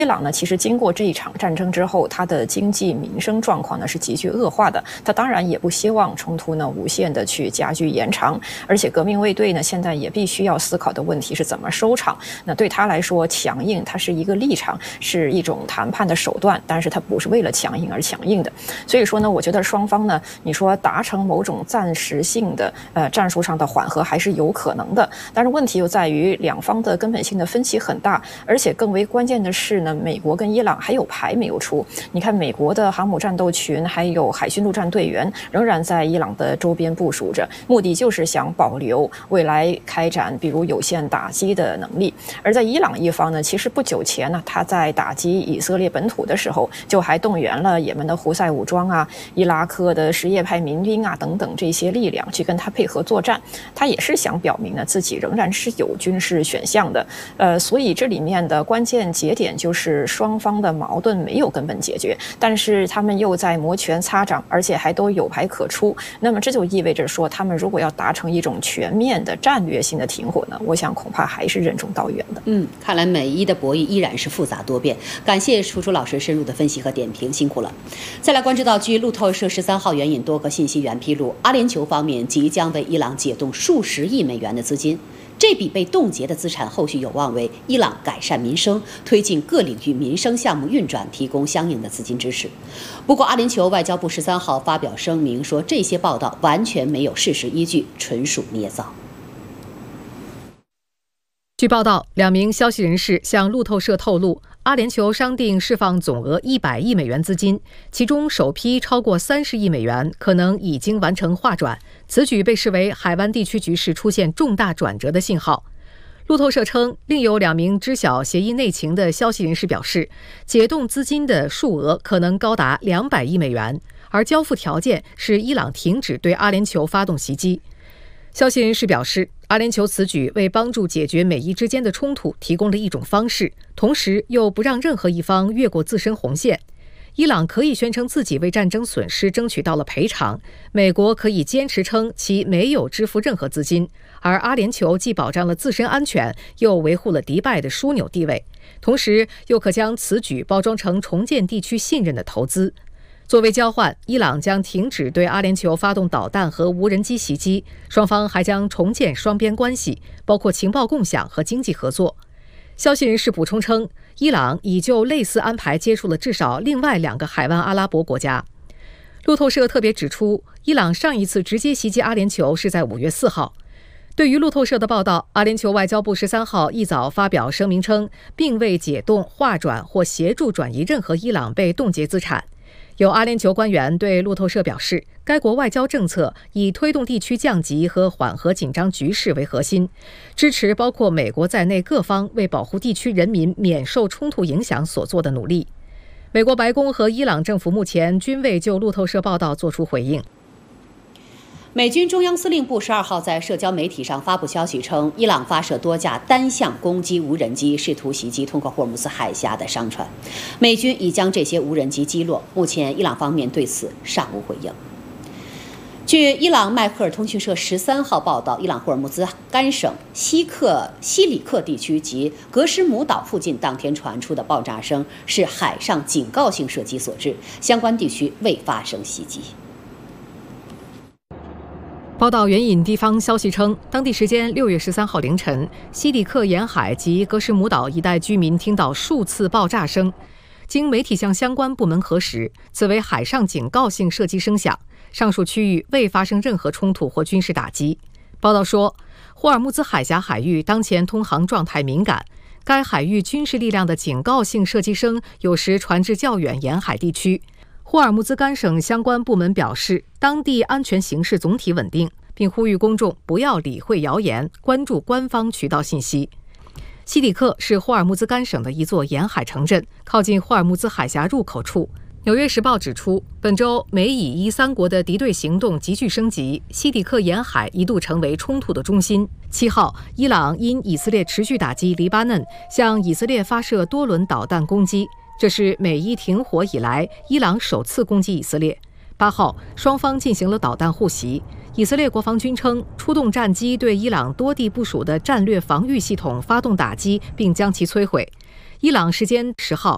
伊朗呢，其实经过这一场战争之后，它的经济民生状况呢是急剧恶化的。它当然也不希望冲突呢无限的去加剧延长，而且革命卫队呢现在也必须要思考的问题是怎么收场。那对他来说，强硬它是一个立场，是一种谈判的手段，但是它不是为了强硬而强硬的。所以说呢，我觉得双方呢，你说达成某种暂时性的战术上的缓和还是有可能的，但是问题又在于两方的根本性的分歧很大，而且更为关键的是呢，美国跟伊朗还有牌没有出。你看，美国的航母战斗群还有海军陆战队员仍然在伊朗的周边部署着，目的就是想保留未来开展比如有限打击的能力。而在伊朗一方呢，其实不久前呢，他在打击以色列本土的时候，就还动员了也门的胡塞武装啊、伊拉克的什叶派民兵啊等等这些力量去跟他配合作战。他也是想表明呢，自己仍然是有军事选项的。所以这里面的关键节点就是双方的矛盾没有根本解决，但是他们又在摩拳擦掌，而且还都有牌可出。那么这就意味着说，他们如果要达成一种全面的战略性的停火呢，我想恐怕还是任重道远的。 看来美伊的博弈依然是复杂多变。感谢楚楚老师深入的分析和点评，辛苦了。再来关注到，据路透社13号援引多个信息源披露，阿联酋方面即将为伊朗解冻数十亿美元的资金。这笔被冻结的资产后续有望为伊朗改善民生、推进各领域民生项目运转提供相应的资金支持。不过，阿联酋外交部13号发表声明说，这些报道完全没有事实依据，纯属捏造。 据报道，2名消息人士向路透社透露，阿联酋商定释放总额100亿美元资金，其中首批超过30亿美元可能已经完成划转。此举被视为海湾地区局势出现重大转折的信号。路透社称，另有2名知晓协议内情的消息人士表示，解冻资金的数额可能高达200亿美元，而交付条件是伊朗停止对阿联酋发动袭击。消息人士表示，阿联酋此举为帮助解决美伊之间的冲突提供了一种方式，同时又不让任何一方越过自身红线。伊朗可以宣称自己为战争损失争取到了赔偿，美国可以坚持称其没有支付任何资金，而阿联酋既保障了自身安全，又维护了迪拜的枢纽地位，同时又可将此举包装成重建地区信任的投资。作为交换，伊朗将停止对阿联酋发动导弹和无人机袭击，双方还将重建双边关系，包括情报共享和经济合作。消息人士补充称，伊朗已就类似安排接触了至少另外2个海湾阿拉伯国家。路透社特别指出，伊朗上一次直接袭击阿联酋是在5月4号。对于路透社的报道，阿联酋外交部13号一早发表声明称，并未解冻、划转或协助转移任何伊朗被冻结资产。有阿联酋官员对路透社表示，该国外交政策以推动地区降级和缓和紧张局势为核心，支持包括美国在内各方为保护地区人民免受冲突影响所做的努力。美国白宫和伊朗政府目前均未就路透社报道作出回应。 美军中央司令部12号在社交媒体上发布消息称，伊朗发射多架单向攻击无人机，试图袭击通过霍尔木兹海峡的商船。美军已将这些无人机击落，目前伊朗方面对此尚无回应。据伊朗迈克尔通讯社13号报道，伊朗霍尔木兹干省西里克地区及格什姆岛附近当天传出的爆炸声是海上警告性射击所致，相关地区未发生袭击。 报道援引地方消息称，当地时间6月13号凌晨，西里克沿海及格什姆岛一带居民听到数次爆炸声。经媒体向相关部门核实，此为海上警告性射击声响，上述区域未发生任何冲突或军事打击。报道说，霍尔木兹海峡海域当前通航状态敏感，该海域军事力量的警告性射击声有时传至较远沿海地区。霍尔木兹干省相关部门表示，当地安全形势总体稳定，并呼吁公众不要理会谣言，关注官方渠道信息。西里克是霍尔木兹干省的一座沿海城镇，靠近霍尔木兹海峡入口处。纽约时报指出，本周美以伊3国的敌对行动急剧升级，西里克沿海一度成为冲突的中心。7号，伊朗因以色列持续打击黎巴嫩，向以色列发射多轮导弹攻击，这是美伊停火以来伊朗首次攻击以色列。8号，双方进行了导弹互袭。以色列国防军称，出动战机对伊朗多地部署的战略防御系统发动打击，并将其摧毁。伊朗时间10号